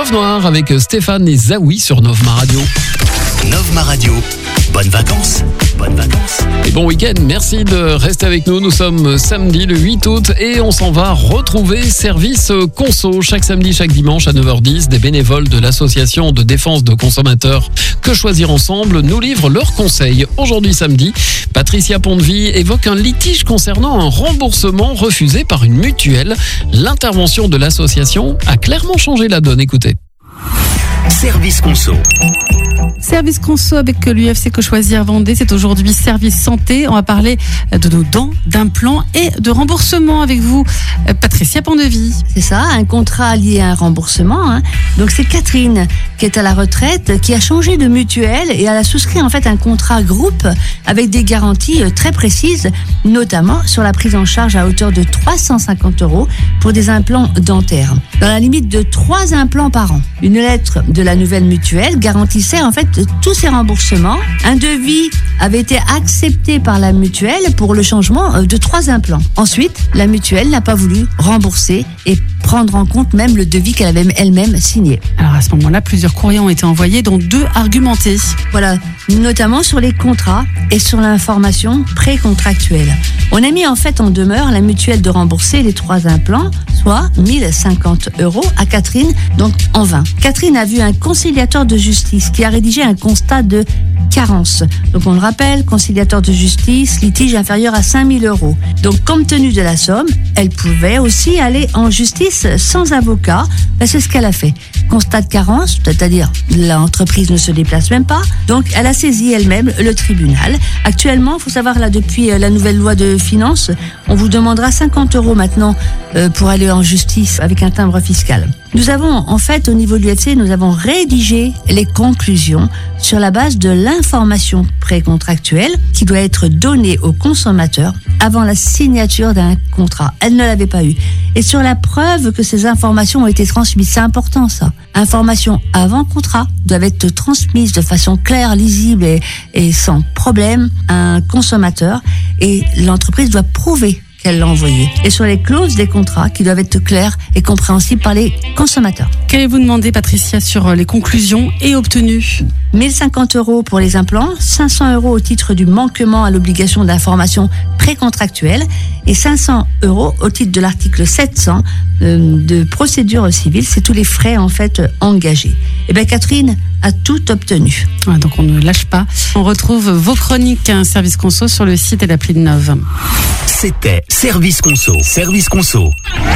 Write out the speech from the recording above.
Fleuve Noir avec Stéphane et Zawi sur Novma Radio. Novma Radio. Bonnes vacances. Bonnes vacances. Et bon week-end, merci de rester avec nous. Nous sommes samedi le 8 août et on s'en va retrouver Service Conso. Chaque samedi, chaque dimanche à 9h10, des bénévoles de l'association de défense de consommateurs Que Choisir Ensemble nous livrent leurs conseils. Aujourd'hui samedi, Patricia Pondevie évoque un litige concernant un remboursement refusé par une mutuelle. L'intervention de l'association a clairement changé la donne. Écoutez. Service Conso. Service Conso avec l'UFC Que Choisir Vendée, c'est aujourd'hui Service Santé. On va parler de nos dents, d'implants et de remboursement avec vous, Patricia Pondevie. C'est ça, un contrat lié à un remboursement. Donc c'est Catherine qui est à la retraite, qui a changé de mutuelle et elle a souscrit en fait un contrat groupe avec des garanties très précises, notamment sur la prise en charge à hauteur de 350 € pour des implants dentaires, dans la limite de 3 implants par an. Une lettre de la nouvelle mutuelle garantissait en fait tous ces remboursements. Un devis avait été accepté par la mutuelle pour le changement de 3 implants. Ensuite, la mutuelle n'a pas voulu rembourser et prendre en compte même le devis qu'elle avait elle-même signé. Alors à ce moment-là, plusieurs courriers ont été envoyés, dont 2 argumentés. Voilà, notamment sur les contrats et sur l'information précontractuelle. On a mis en fait en demeure la mutuelle de rembourser les 3 implants, soit 1050 € à Catherine, donc en vain. Catherine a vu un conciliateur de justice qui a rédigé un constat de carence. Donc on le rappelle, conciliateur de justice, litige inférieur à 5000 €. Donc compte tenu de la somme, elle pouvait aussi aller en justice sans avocat. C'est ce qu'elle a fait. Constat de carence, c'est-à-dire l'entreprise ne se déplace même pas. Donc elle a saisi elle-même le tribunal. Actuellement, il faut savoir là depuis la nouvelle loi de finances, on vous demandera 50 € maintenant pour aller en justice avec un timbre fiscal. Nous avons en fait au niveau de l'UFC, nous avons rédigé les conclusions sur la base de l'information précontractuelle qui doit être donnée au consommateur avant la signature d'un contrat. Elle ne l'avait pas eu. Et sur la preuve que ces informations ont été transmises, c'est important ça. Informations avant contrat doivent être transmises de façon claire, lisible et sans problème à un consommateur et l'entreprise doit prouver qu'elle l'a envoyé. Et sur les clauses des contrats qui doivent être claires et compréhensibles par les consommateurs. Qu'avez-vous demandé, Patricia, sur les conclusions et obtenues ? 1050 € pour les implants, 500 € au titre du manquement à l'obligation d'information précontractuelle et 500 € au titre de l'article 700 de procédure civile. C'est tous les frais en fait engagés. Et bien Catherine a tout obtenu. Ouais, donc on ne lâche pas. On retrouve vos chroniques Service Conso sur le site et l'appli de Nov. C'était Service Conso. Service Conso.